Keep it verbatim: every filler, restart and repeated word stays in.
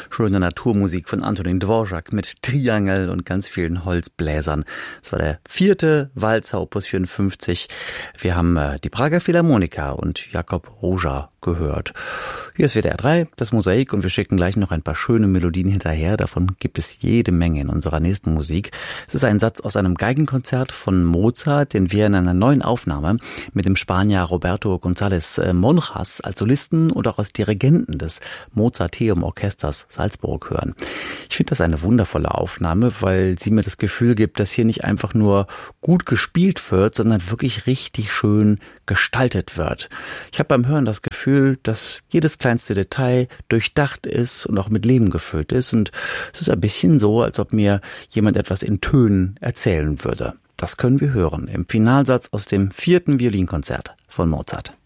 Schöne Naturmusik von Antonín Dvořák mit Triangel und ganz vielen Holzbläsern. Das war der vierte Walzer Opus vierundfünfzig. Wir haben äh, die Prager Philharmoniker und Jakub Róža gehört. Hier ist W D R drei, das Mosaik, und wir schicken gleich noch ein paar schöne Melodien hinterher. Davon gibt es jede Menge in unserer nächsten Musik. Es ist ein Satz aus einem Geigenkonzert von Mozart, den wir in einer neuen Aufnahme mit dem Spanier Roberto González Monjas als Solisten und auch als Dirigenten des Mozarteum Orchesters Salzburg hören. Ich finde das eine wundervolle Aufnahme, weil sie mir das Gefühl gibt, dass hier nicht einfach nur gut gespielt wird, sondern wirklich richtig schön gestaltet wird. Ich habe beim Hören das Gefühl, dass jedes kleinste Detail durchdacht ist und auch mit Leben gefüllt ist, und es ist ein bisschen so, als ob mir jemand etwas in Tönen erzählen würde. Das können wir hören im Finalsatz aus dem vierten Violinkonzert von Mozart.